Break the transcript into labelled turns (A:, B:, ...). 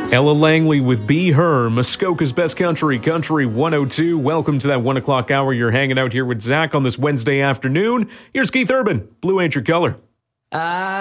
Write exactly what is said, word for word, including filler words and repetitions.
A: Ella Langley with Be Her, Muskoka's Best Country, Country one oh two. Welcome to that one o'clock hour. You're hanging out here with Zach on this Wednesday afternoon. Here's Keith Urban. Blue ain't your color.
B: I